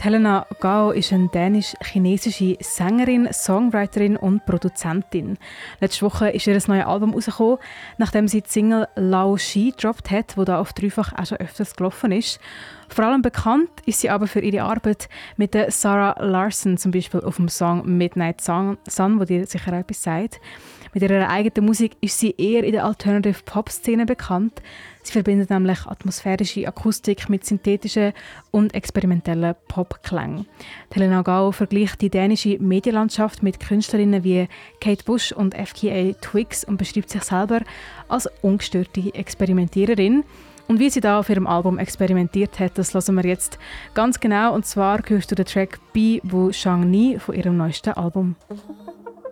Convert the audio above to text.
Helena Gao ist eine dänisch-chinesische Sängerin, Songwriterin und Produzentin. Letzte Woche ist ihr ein neues Album herausgekommen, nachdem sie die Single «Lao Shi» gedroppt hat, die da auf dreifach auch schon öfters gelaufen ist. Vor allem bekannt ist sie aber für ihre Arbeit mit der Sarah Larson, zum Beispiel auf dem Song «Midnight Sun», wo dir sicher auch etwas sagt. Mit ihrer eigenen Musik ist sie eher in der Alternative-Pop-Szene bekannt. Sie verbindet nämlich atmosphärische Akustik mit synthetischen und experimentellen Popklängen. Helena Gao vergleicht die dänische Medienlandschaft mit Künstlerinnen wie Kate Bush und FKA Twigs und beschreibt sich selber als ungestörte Experimentiererin. Und wie sie da auf ihrem Album experimentiert hat, das hören wir jetzt ganz genau. Und zwar gehörst du den Track «Bi Wu Shang Ni» von ihrem neuesten Album.